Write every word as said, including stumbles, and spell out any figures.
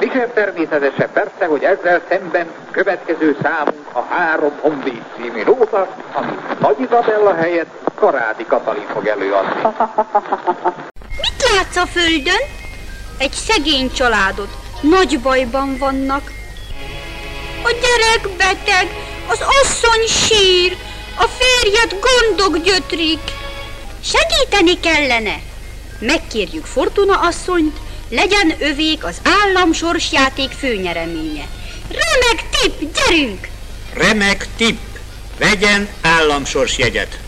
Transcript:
Mi sem természetesebb persze, hogy ezzel szemben következő számunk a Három Honvéd című nóta, ami Nagy Izabella helyett Karádi Katalin fog előadni. Mit látsz a földön? Egy szegény családot. Nagy bajban vannak. A gyerek beteg, az asszony sír, a férjet gondok gyötrik. Segíteni kellene. Megkérjük Fortuna asszonyt, legyen övék az állam sorsjáték főnyereménye. Remek tipp, gyerünk! Remek tipp, vegyen államsorsjegyet.